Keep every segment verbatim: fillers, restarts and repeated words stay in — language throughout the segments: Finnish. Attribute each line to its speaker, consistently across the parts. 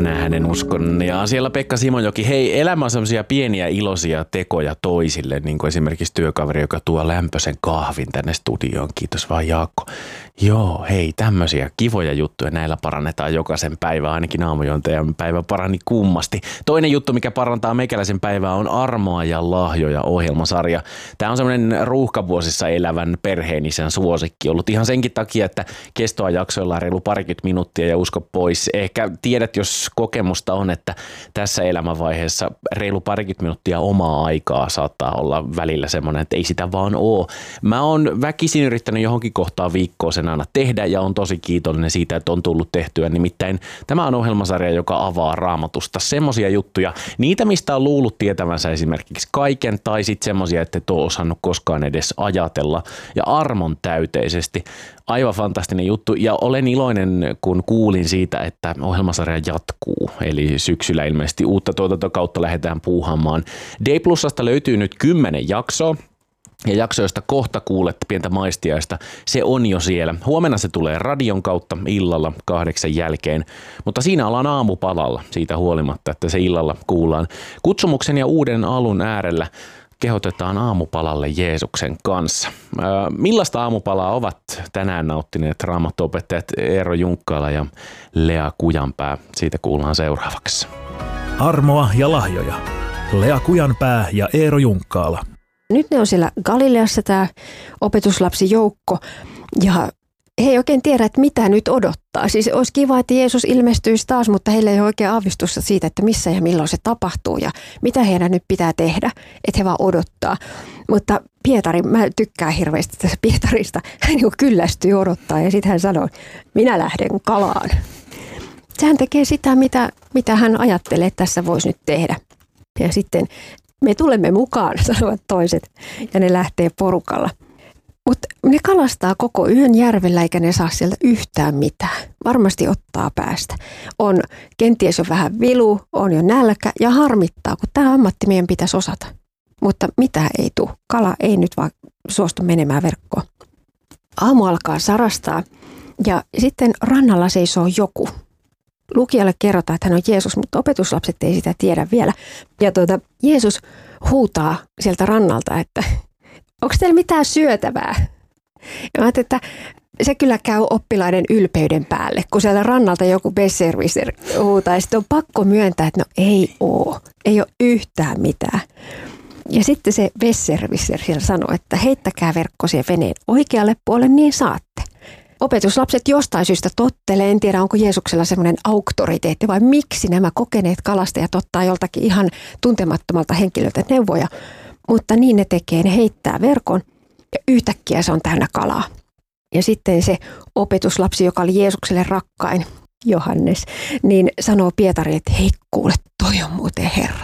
Speaker 1: tänään en uskon. Ja siellä Pekka Simonjoki, hei, elämä on sellaisia pieniä iloisia tekoja toisille, niin kuin esimerkiksi työkaveri, joka tuo lämpöisen kahvin tänne studioon. Kiitos vaan Jaakko. Joo, hei, tämmöisiä kivoja juttuja. Näillä parannetaan jokaisen päivä, ainakin aamujuontajan päivä parani kummasti. Toinen juttu, mikä parantaa meikäläisen päivää, on Armoa ja lahjoja -ohjelmasarja. Tämä on semmoinen ruuhkavuosissa elävän perheenisän suosikki ollut ihan senkin takia, että kestoa jaksoilla on reilu parikymmentä minuuttia ja usko pois. Ehkä tiedät, jos kokemusta on, että tässä elämänvaiheessa reilu parikymmentä minuuttia omaa aikaa saattaa olla välillä semmoinen, että ei sitä vaan ole. Mä oon väkisin yrittänyt johonkin kohtaan viikkoa sen aina tehdä ja on tosi kiitollinen siitä, että on tullut tehtyä. Nimittäin tämä on ohjelmasarja, joka avaa Raamatusta semmoisia juttuja, niitä mistä on luullut tietävänsä esimerkiksi kaiken tai sitten semmoisia, että et ole osannut koskaan edes ajatella ja armon täyteisesti. Aivan fantastinen juttu ja olen iloinen, kun kuulin siitä, että ohjelmasarja jatkuu. Eli syksyllä ilmeisesti uutta tuotantokautta lähdetään puuhaamaan. D Plusasta löytyy nyt kymmenen jaksoa. Ja jakso, josta kohta kuulette pientä maistiaista, se on jo siellä. Huomenna se tulee radion kautta illalla kahdeksan jälkeen, mutta siinä ollaan aamupalalla siitä huolimatta, että se illalla kuullaan. Kutsumuksen ja uuden alun äärellä kehotetaan aamupalalle Jeesuksen kanssa. Millaista aamupalaa ovat tänään nauttineet raamattuopettajat Eero Junkkaala ja Lea Kujanpää? Siitä kuullaan seuraavaksi.
Speaker 2: Armoa ja lahjoja. Lea Kujanpää ja Eero Junkkaala.
Speaker 3: Nyt ne on siellä Galileassa tämä opetuslapsijoukko ja he ei oikein tiedä, että mitä nyt odottaa. Siis olisi kiva, että Jeesus ilmestyisi taas, mutta heillä ei ole oikein aavistusta siitä, että missä ja milloin se tapahtuu ja mitä heidän nyt pitää tehdä, että he vaan odottaa. Mutta Pietari, mä tykkään hirveästi tästä Pietarista, hän niin kyllästyy odottaa ja sitten hän sanoo, minä lähden kalaan. Sehän tekee sitä, mitä, mitä hän ajattelee, että tässä voisi nyt tehdä. Ja sitten me tulemme mukaan, sanovat toiset, ja ne lähtee porukalla. Mutta ne kalastaa koko yön järvellä, eikä ne saa sieltä yhtään mitään. Varmasti ottaa päästä. On kenties jo vähän vilu, on jo nälkä ja harmittaa, kun tämä ammatti meidän pitäisi osata. Mutta mitä ei tule. Kala ei nyt vaan suostu menemään verkkoon. Aamu alkaa sarastaa ja sitten rannalla seisoo joku. Lukijalle kerrotaan, että hän on Jeesus, mutta opetuslapset ei sitä tiedä vielä. Ja tuota, Jeesus huutaa sieltä rannalta, että onko teillä mitään syötävää? Ja mä ajattelin, että se kyllä käy oppilaiden ylpeyden päälle, kun sieltä rannalta joku besserwisser huutaa. Ja sitten on pakko myöntää, että no ei oo, ei ole yhtään mitään. Ja sitten se besserwisser siellä sanoo, että heittäkää verkko siihen veneen oikealle puolelle, niin saatte. Opetuslapset jostain syystä tottelee, en tiedä onko Jeesuksella semmoinen auktoriteetti vai miksi nämä kokeneet kalastajat ottaa joltakin ihan tuntemattomalta henkilöltä neuvoja. Mutta niin ne tekee, ne heittää verkon ja yhtäkkiä se on täynnä kalaa. Ja sitten se opetuslapsi, joka oli Jeesukselle rakkain, Johannes, niin sanoo Pietari, että hei kuule, toi on muuten Herra.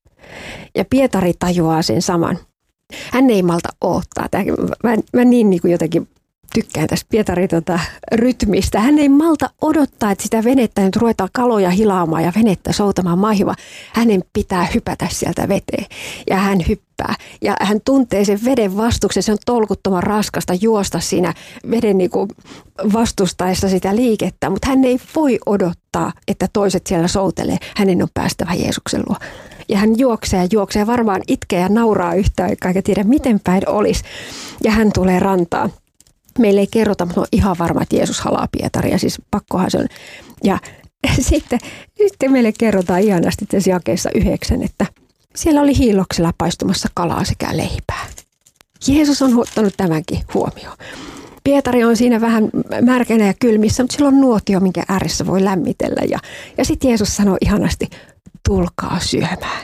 Speaker 3: Ja Pietari tajuaa sen saman. Hän ei malta odottaa. Mä, mä niin, niin kuin jotenkin tykkään tästä Pietarin tota, rytmistä. Hän ei malta odottaa, että sitä venettä nyt ruvetaan kaloja hilaamaan ja venettä soutamaan maihin, vaan hänen pitää hypätä sieltä veteen. Ja hän hyppää. Ja hän tuntee sen veden vastuksen. Se on tolkuttoman raskasta juosta siinä veden niin kuin vastustaessa sitä liikettä. Mutta hän ei voi odottaa, että toiset siellä soutelee. Hänen on päästävä Jeesuksen luo. Ja hän juoksee ja juoksee. Varmaan itkee ja nauraa yhtä aikaa, eikä tiedä miten päin olisi. Ja hän tulee rantaan. Meille ei kerrota, mutta on ihan varma, että Jeesus halaa Pietaria, siis pakkohan se on. Ja sitten, sitten meille kerrotaan ihanasti tässä jakeessa yhdeksän, että siellä oli hiilloksella paistumassa kalaa sekä leipää. Jeesus on ottanut tämänkin huomioon. Pietari on siinä vähän märkänä ja kylmissä, mutta sillä on nuotio, minkä ääressä voi lämmitellä. Ja, ja sitten Jeesus sanoo ihanasti, tulkaa syömään.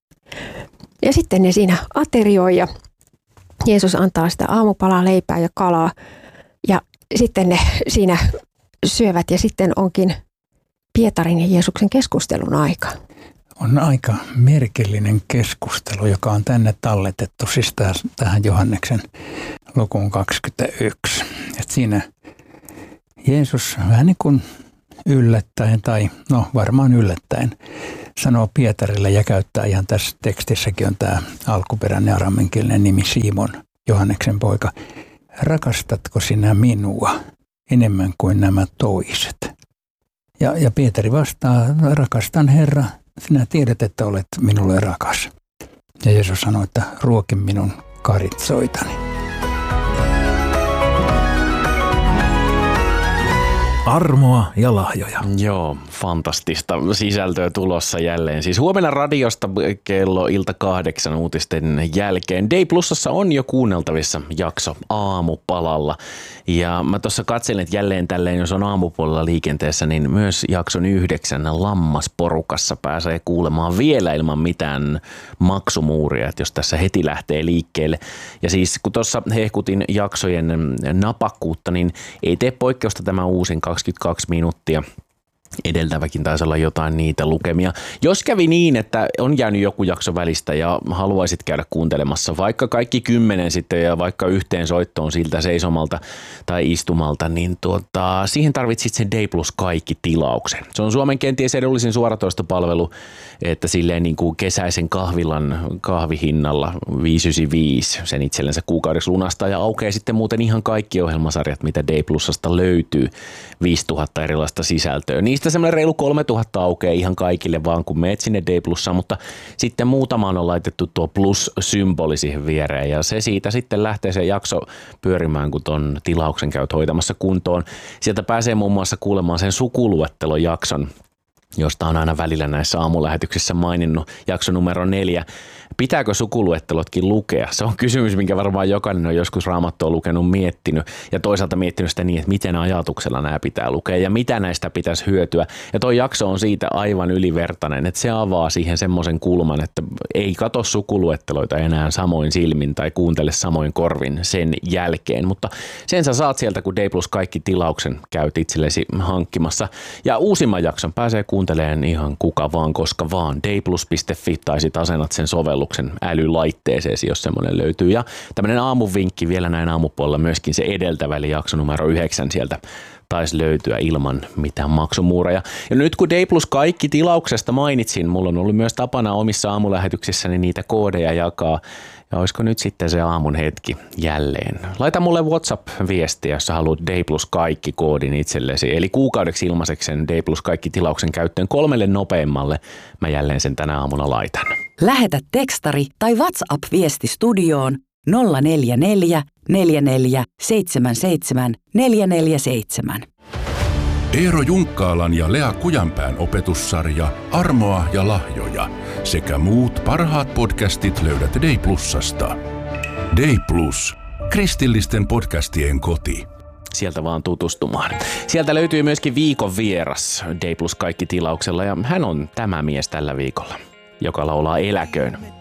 Speaker 3: Ja sitten ne siinä aterioi ja Jeesus antaa sitä aamupalaa, leipää ja kalaa ja sitten ne siinä syövät ja sitten onkin Pietarin ja Jeesuksen keskustelun aika.
Speaker 4: On aika merkillinen keskustelu, joka on tänne talletettu, siis tähän Johanneksen lukuun kaksikymmentäyksi. Et siinä Jeesus vähän niin kuin yllättäen tai no varmaan yllättäen sanoo Pietarille ja käyttää ihan tässä tekstissäkin on tämä alkuperäinen araamenkielinen nimi Simon, Johanneksen poika. Rakastatko sinä minua enemmän kuin nämä toiset? Ja, ja Pietari vastaa, rakastan Herra, sinä tiedät, että olet minulle rakas. Ja Jeesus sanoi, että ruoki minun karitsoitani.
Speaker 2: Armoa ja lahjoja.
Speaker 1: Joo, fantastista sisältöä tulossa jälleen. Siis huomenna radiosta kello ilta kahdeksan uutisten jälkeen. Day Plusassa on jo kuunneltavissa jakso Aamupalalla. Ja mä tuossa katselin, että jälleen tälleen, jos on aamupuolella liikenteessä, niin myös jakson yhdeksän Lammasporukassa pääsee kuulemaan vielä ilman mitään maksumuuria, että jos tässä heti lähtee liikkeelle. Ja siis kun tuossa hehkutin jaksojen napakkuutta, niin ei tee poikkeusta tämä uusin kaksikymmentäkaksi minuuttia. Edeltäväkin taisi olla jotain niitä lukemia. Jos kävi niin, että on jäänyt joku jakso välistä ja haluaisit käydä kuuntelemassa vaikka kaikki kymmenen sitten ja vaikka yhteen soittoon siltä seisomalta tai istumalta, niin tuota, siihen tarvitsit sen Day Plus kaikki tilauksen. Se on Suomen kenties edullisin suoratoistopalvelu, että silleen niin kuin kesäisen kahvilan kahvihinnalla viisi yhdeksänkymmentäviisi sen itsellensä kuukaudeksi lunastaa ja aukeaa sitten muuten ihan kaikki ohjelmasarjat, mitä Day Plusasta löytyy. viisituhatta erilaista sisältöä. Niistä semmoinen reilu kolmetuhatta aukeaa ihan kaikille vaan kun meet sinne Day Plussaan, mutta sitten muutamaan on laitettu tuo plus-symboli siihen viereen ja se siitä sitten lähtee se jakso pyörimään, kun ton tilauksen käyt hoitamassa kuntoon. Sieltä pääsee muun muassa kuulemaan sen sukuluettelon jakson, josta on aina välillä näissä aamulähetyksissä maininnut, jakso numero neljä. Pitääkö sukuluettelotkin lukea? Se on kysymys, minkä varmaan jokainen on joskus Raamattua lukenut, miettinyt ja toisaalta miettinyt sitä niin, että miten ajatuksella nämä pitää lukea ja mitä näistä pitäisi hyötyä. Ja toi jakso on siitä aivan ylivertainen, että se avaa siihen semmoisen kulman, että ei katso sukuluetteloita enää samoin silmin tai kuuntele samoin korvin sen jälkeen, mutta sen sä saat sieltä, kun Day Plus kaikki tilauksen käyt itsellesi hankkimassa. Ja uusimman jakson pääsee kuuntelemaan ihan kuka vaan, koska vaan. dayplus piste fi tai sit asennat sen sovelluksen älylaitteeseesi, jos semmoinen löytyy. Ja tämmöinen aamuvinkki vielä näin aamupuolella myöskin se edeltävä, eli jakso numero yhdeksän sieltä taisi löytyä ilman mitään maksumuureja. Ja nyt kun Day Plus kaikki tilauksesta mainitsin, mulla on ollut myös tapana omissa aamulähetyksissäni niitä koodeja jakaa. Ja olisiko nyt sitten se aamun hetki jälleen? Laita mulle WhatsApp-viestiä, jos sä haluat Day Plus kaikki koodin itsellesi. Eli kuukaudeksi ilmaiseksi sen Day Plus kaikki tilauksen käyttöön kolmelle nopeimmalle. Mä jälleen sen tänä aamuna laitan.
Speaker 5: Lähetä tekstari tai WhatsApp-viesti studioon nolla neljä neljä, neljä neljä, seitsemän seitsemän, neljä neljä seitsemän.
Speaker 6: Eero Junkkaalan ja Lea Kujanpään opetussarja Armoa ja lahjoja sekä muut parhaat podcastit löydät Day Plusasta. Day Plus. Kristillisten podcastien koti.
Speaker 1: Sieltä vaan tutustumaan. Sieltä löytyy myöskin viikon vieras Day Plus kaikki tilauksella ja hän on tämä mies tällä viikolla, joka laulaa Eläköön.